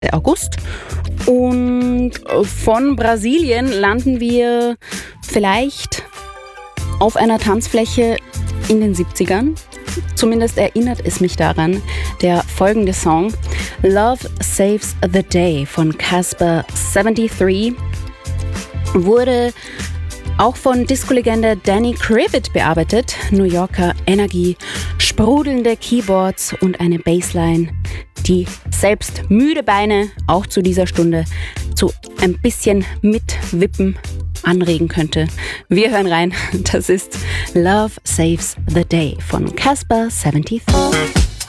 August. Und von Brasilien landen wir vielleicht auf einer Tanzfläche in den 70ern. Zumindest erinnert es mich daran, der folgende Song Love Saves the Day von Casper 73 wurde auch von Disco-Legende Danny Krivit bearbeitet. New Yorker Energie, sprudelnde Keyboards und eine Bassline, die selbst müde Beine auch zu dieser Stunde zu ein bisschen mitwippen anregen könnte. Wir hören rein, das ist Love Saves the Day von Casper 73.